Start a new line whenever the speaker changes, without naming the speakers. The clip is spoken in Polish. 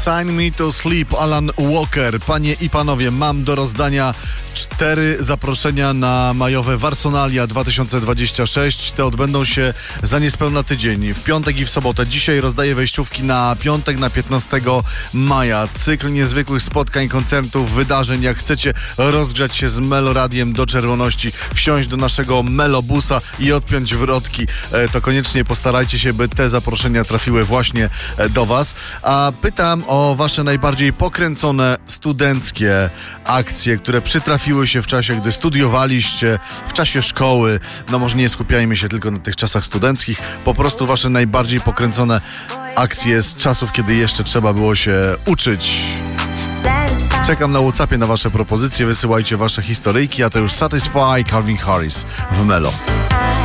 Sign Me to Sleep, Alan Walker. Panie i panowie, mam do rozdania 4 zaproszenia na majowe Warsonalia 2026. Te odbędą się za niespełna tydzień, w piątek i w sobotę. Dzisiaj rozdaję wejściówki na piątek, na 15 maja. Cykl niezwykłych spotkań, koncertów, wydarzeń. Jak chcecie rozgrzać się z Meloradiem do czerwoności, wsiąść do naszego Melobusa i odpiąć wrotki, to koniecznie postarajcie się, by te zaproszenia trafiły właśnie do was. A pytam o wasze najbardziej pokręcone studenckie akcje, które przytrafiły się w czasie, gdy studiowaliście, w czasie szkoły. No może nie skupiajmy się tylko na tych czasach studenckich, po prostu wasze najbardziej pokręcone akcje z czasów, kiedy jeszcze trzeba było się uczyć. Czekam na WhatsAppie na wasze propozycje, wysyłajcie wasze historyjki, a to już Satisfy, Calvin Harris w Melo.